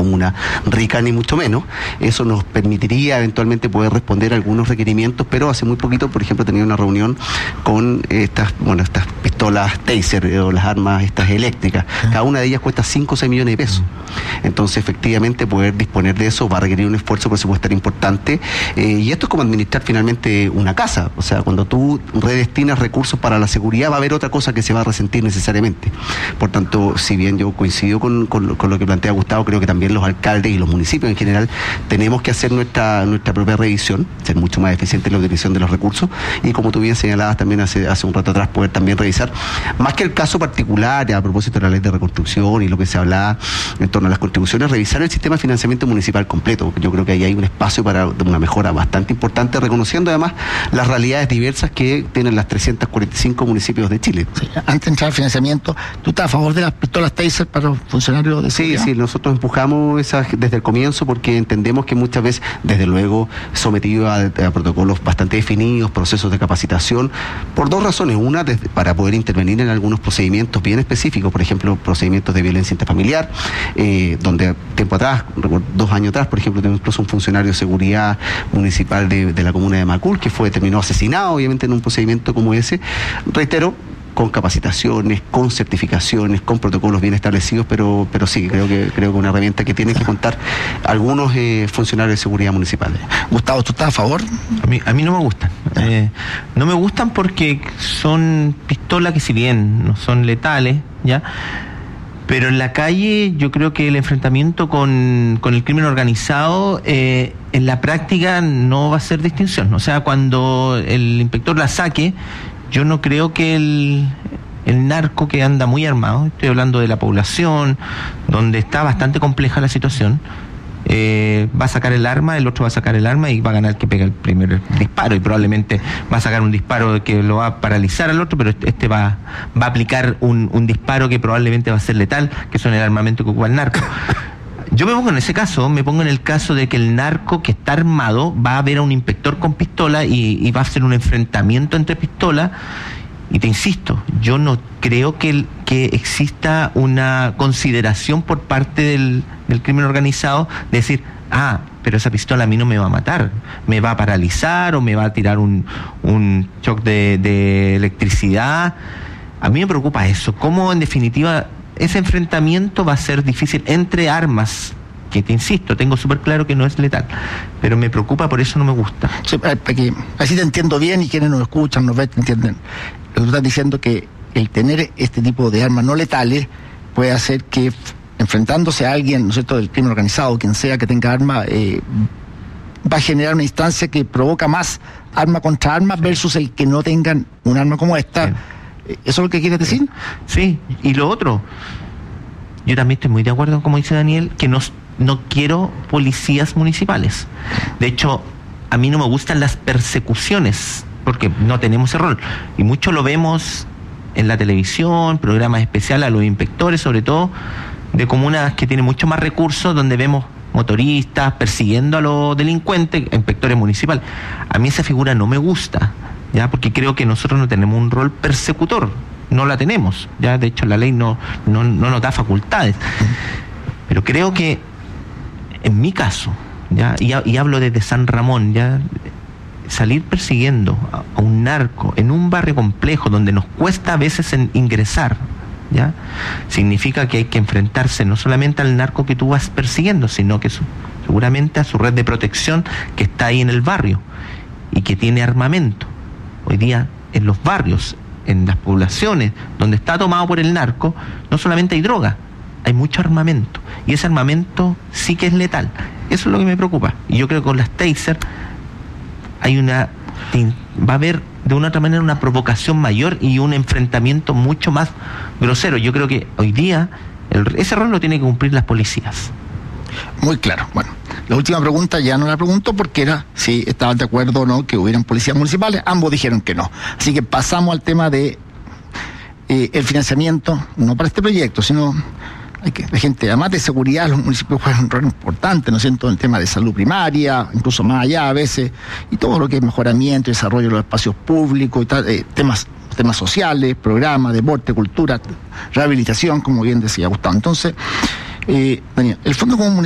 comuna rica ni mucho menos. Eso nos permitiría eventualmente poder responder a algunos requerimientos, pero hace muy poquito, por ejemplo, tenía una reunión con estas pistolas Taser o las armas estas eléctricas. Cada una de ellas cuesta 5 o 6 millones de pesos. Entonces, efectivamente, poder disponer de eso va a requerir un esfuerzo presupuestario importante, y esto es como administrar finalmente una casa. O sea, cuando tú redestinas recursos para la seguridad, va a haber otra cosa que se va a resentir necesariamente. Por tanto, si bien yo coincido con lo que plantea Gustavo, creo que también los alcaldes y los municipios en general tenemos que hacer nuestra propia revisión, ser mucho más eficientes en la utilización de los recursos, y como tú bien señalabas también hace un rato atrás, poder también revisar, más que el caso particular, a propósito de la ley de reconstrucción y lo que se hablaba en torno a las contribuciones, revisar el sistema de financiamiento municipal completo. Yo creo que ahí hay un espacio para una mejora bastante importante, reconociendo además las realidades diversas que tienen las 345 municipios de Chile. Sí, antes de entrar al financiamiento, ¿tú estás a favor de las pistolas Taser para los funcionarios de seguridad? Sí, nosotros empujamos esas desde el comienzo porque entendemos que muchas veces, desde luego, sometido a protocolos bastante definidos, procesos de capacitación, por dos razones. Una, para poder intervenir en algunos procedimientos bien específicos, por ejemplo, procedimientos de violencia intrafamiliar, donde tiempo atrás, 2 años atrás, por ejemplo, tenemos incluso un funcionario de seguridad municipal de la comuna de Macul que terminó asesinado, obviamente, en un procedimiento como ese. Reitero, con capacitaciones, con certificaciones, con protocolos bien establecidos, pero sí, creo que una herramienta que tienen que contar algunos funcionarios de seguridad municipales. Gustavo, ¿tú estás a favor? A mí no me gustan. No me gustan porque son pistolas que, si bien no son letales, ¿ya?, pero en la calle yo creo que el enfrentamiento con el crimen organizado en la práctica no va a ser distinción. O sea, cuando el inspector la saque, yo no creo que el narco, que anda muy armado, estoy hablando de la población, donde está bastante compleja la situación, va a sacar el arma, el otro va a sacar el arma y va a ganar el que pega el primer disparo, y probablemente va a sacar un disparo que lo va a paralizar al otro, pero este va a aplicar un disparo que probablemente va a ser letal, que son el armamento que ocupa el narco. Yo me pongo en ese caso, me pongo en el caso de que el narco que está armado va a ver a un inspector con pistola y va a hacer un enfrentamiento entre pistolas. Y te insisto, yo no creo que exista una consideración por parte del crimen organizado de decir, pero esa pistola a mí no me va a matar, me va a paralizar o me va a tirar un shock de electricidad. A mí me preocupa eso, cómo en definitiva ese enfrentamiento va a ser difícil entre armas, que te insisto, tengo súper claro que no es letal, pero me preocupa, por eso no me gusta. Sí, así te entiendo bien, y quienes nos escuchan, nos ven, te entienden. Tú estás diciendo que el tener este tipo de armas no letales puede hacer que, enfrentándose a alguien, ¿no es cierto?, del crimen organizado, quien sea que tenga arma, va a generar una instancia que provoca más arma contra arma versus el que no tengan un arma como esta. Sí. ¿Eso es lo que quieres decir? Sí, y lo otro, yo también estoy muy de acuerdo, como dice Daniel, que no quiero policías municipales. De hecho, a mí no me gustan las persecuciones, porque no tenemos ese rol. Y mucho lo vemos en la televisión, programas especiales a los inspectores, sobre todo de comunas que tienen mucho más recursos, donde vemos motoristas persiguiendo a los delincuentes, inspectores municipales. A mí esa figura no me gusta, ¿ya?, porque creo que nosotros no tenemos un rol persecutor, no la tenemos, ya, de hecho la ley no nos da facultades. Pero creo que en mi caso, ya, y hablo desde San Ramón, ya, salir persiguiendo a un narco en un barrio complejo donde nos cuesta a veces ingresar, ¿ya?, significa que hay que enfrentarse no solamente al narco que tú vas persiguiendo, sino que seguramente a su red de protección que está ahí en el barrio y que tiene armamento. Hoy día en los barrios, en las poblaciones donde está tomado por el narco, no solamente hay droga, hay mucho armamento, y ese armamento sí que es letal. Eso es lo que me preocupa, y yo creo que con las Taser va a haber de una otra manera una provocación mayor y un enfrentamiento mucho más grosero. Yo creo que hoy día ese rol lo tienen que cumplir las policías. Muy claro. Bueno, la última pregunta ya no la pregunto porque era si estaban de acuerdo o no que hubieran policías municipales. Ambos dijeron que no. Así que pasamos al tema de el financiamiento, no para este proyecto, sino la gente, además de seguridad, los municipios juegan un rol importante, ¿no es cierto?, en el tema de salud primaria, incluso más allá a veces, y todo lo que es mejoramiento y desarrollo de los espacios públicos y tal, temas sociales, programas, deporte, cultura, rehabilitación, como bien decía Gustavo. Entonces, Daniel, el Fondo Común